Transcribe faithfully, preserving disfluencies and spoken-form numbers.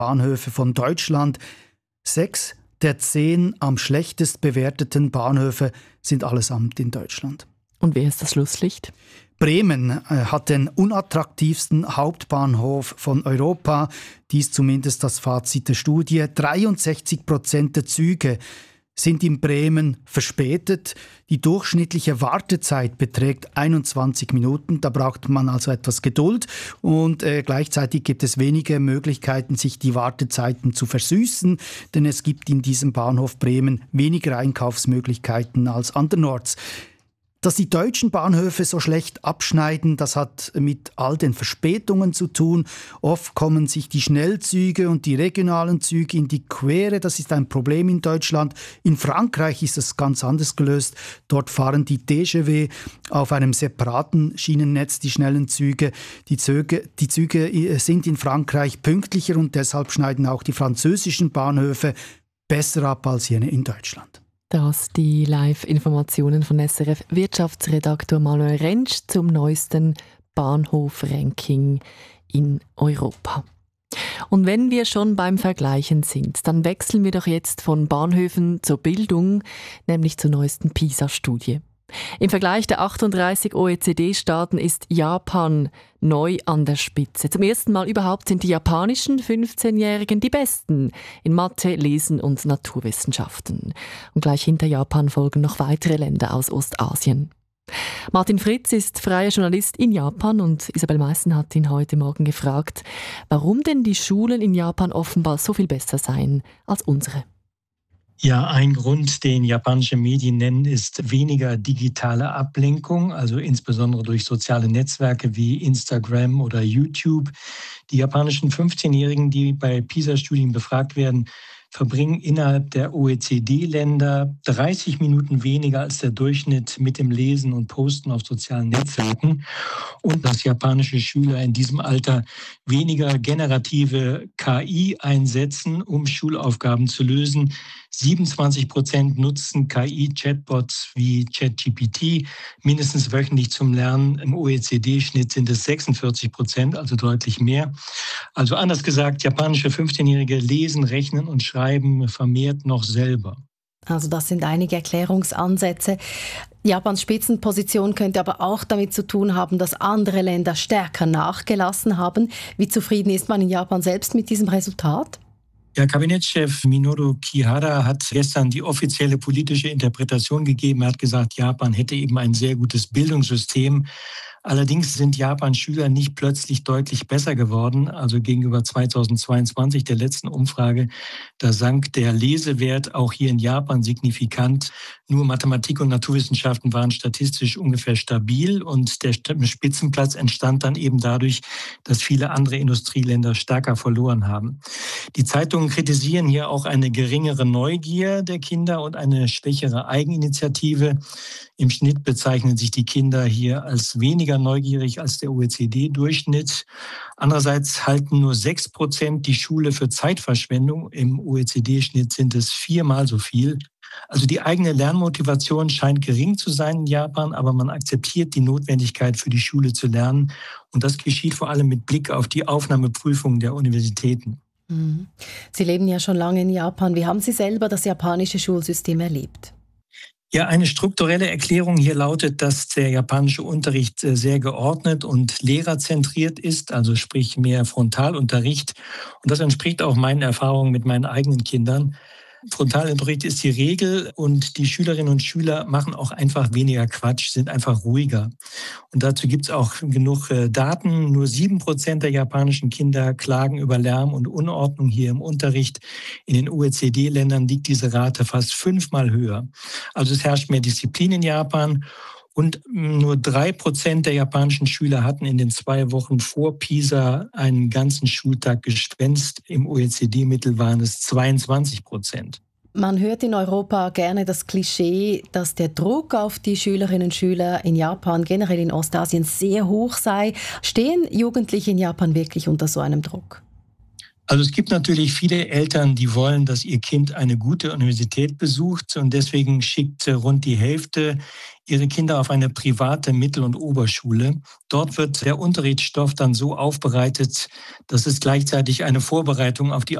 Bahnhöfe von Deutschland. Sechs der zehn am schlechtest bewerteten Bahnhöfe sind allesamt in Deutschland. Und wer ist das Schlusslicht? Bremen hat den unattraktivsten Hauptbahnhof von Europa. Dies zumindest das Fazit der Studie. dreiundsechzig Prozent der Züge sind in Bremen verspätet. Die durchschnittliche Wartezeit beträgt einundzwanzig Minuten. Da braucht man also etwas Geduld. Und äh, gleichzeitig gibt es wenige Möglichkeiten, sich die Wartezeiten zu versüßen. Denn es gibt in diesem Bahnhof Bremen weniger Einkaufsmöglichkeiten als andernorts. Dass die deutschen Bahnhöfe so schlecht abschneiden, das hat mit all den Verspätungen zu tun. Oft kommen sich die Schnellzüge und die regionalen Züge in die Quere. Das ist ein Problem in Deutschland. In Frankreich ist es ganz anders gelöst. Dort fahren die T G V auf einem separaten Schienennetz, die schnellen Züge. Die Züge, die Züge sind in Frankreich pünktlicher und deshalb schneiden auch die französischen Bahnhöfe besser ab als jene in Deutschland. Das die Live-Informationen von S R F-Wirtschaftsredaktor Manuel Rentsch zum neuesten Bahnhof-Ranking in Europa. Und wenn wir schon beim Vergleichen sind, dann wechseln wir doch jetzt von Bahnhöfen zur Bildung, nämlich zur neuesten PISA-Studie. Im Vergleich der achtunddreißig O E C D-Staaten ist Japan neu an der Spitze. Zum ersten Mal überhaupt sind die japanischen fünfzehnjährigen die Besten in Mathe, Lesen und Naturwissenschaften. Und gleich hinter Japan folgen noch weitere Länder aus Ostasien. Martin Fritz ist freier Journalist in Japan und Isabel Meissen hat ihn heute Morgen gefragt, warum denn die Schulen in Japan offenbar so viel besser seien als unsere. Ja, ein Grund, den japanische Medien nennen, ist weniger digitale Ablenkung, also insbesondere durch soziale Netzwerke wie Instagram oder YouTube. Die japanischen fünfzehnjährigen, die bei PISA-Studien befragt werden, verbringen innerhalb der O E C D-Länder dreißig Minuten weniger als der Durchschnitt mit dem Lesen und Posten auf sozialen Netzwerken. Und dass japanische Schüler in diesem Alter weniger generative K I einsetzen, um Schulaufgaben zu lösen. siebenundzwanzig Prozent nutzen K I-Chatbots wie ChatGPT mindestens wöchentlich zum Lernen. Im O E C D-Schnitt sind es sechsundvierzig Prozent, also deutlich mehr. Also anders gesagt, japanische fünfzehnjährige lesen, rechnen und schreiben vermehrt noch selber. Also das sind einige Erklärungsansätze. Japans Spitzenposition könnte aber auch damit zu tun haben, dass andere Länder stärker nachgelassen haben. Wie zufrieden ist man in Japan selbst mit diesem Resultat? Ja, Kabinettschef Minoru Kihara hat gestern die offizielle politische Interpretation gegeben. Er hat gesagt, Japan hätte eben ein sehr gutes Bildungssystem. Allerdings sind Japans Schüler nicht plötzlich deutlich besser geworden. Also gegenüber zweitausendzweiundzwanzig, der letzten Umfrage, da sank der Lesewert auch hier in Japan signifikant. Nur Mathematik und Naturwissenschaften waren statistisch ungefähr stabil und der Spitzenplatz entstand dann eben dadurch, dass viele andere Industrieländer stärker verloren haben. Die Zeitungen kritisieren hier auch eine geringere Neugier der Kinder und eine schwächere Eigeninitiative. Im Schnitt bezeichnen sich die Kinder hier als weniger neugierig als der O E C D-Durchschnitt. Andererseits halten nur sechs Prozent die Schule für Zeitverschwendung. Im O E C D-Schnitt sind es viermal so viel. Also die eigene Lernmotivation scheint gering zu sein in Japan, aber man akzeptiert die Notwendigkeit für die Schule zu lernen. Und das geschieht vor allem mit Blick auf die Aufnahmeprüfungen der Universitäten. Sie leben ja schon lange in Japan. Wie haben Sie selber das japanische Schulsystem erlebt? Ja, eine strukturelle Erklärung hier lautet, dass der japanische Unterricht sehr geordnet und lehrerzentriert ist, also sprich mehr Frontalunterricht. Und das entspricht auch meinen Erfahrungen mit meinen eigenen Kindern. Frontalunterricht ist die Regel und die Schülerinnen und Schüler machen auch einfach weniger Quatsch, sind einfach ruhiger. Und dazu gibt es auch genug Daten. Nur sieben Prozent der japanischen Kinder klagen über Lärm und Unordnung hier im Unterricht. In den O E C D-Ländern liegt diese Rate fast fünfmal höher. Also es herrscht mehr Disziplin in Japan. Und nur drei Prozent der japanischen Schüler hatten in den zwei Wochen vor PISA einen ganzen Schultag geschwänzt. Im O E C D-Mittel waren es zweiundzwanzig Prozent. Man hört in Europa gerne das Klischee, dass der Druck auf die Schülerinnen und Schüler in Japan, generell in Ostasien, sehr hoch sei. Stehen Jugendliche in Japan wirklich unter so einem Druck? Also es gibt natürlich viele Eltern, die wollen, dass ihr Kind eine gute Universität besucht und deswegen schickt rund die Hälfte ihre Kinder auf eine private Mittel- und Oberschule. Dort wird der Unterrichtsstoff dann so aufbereitet, dass es gleichzeitig eine Vorbereitung auf die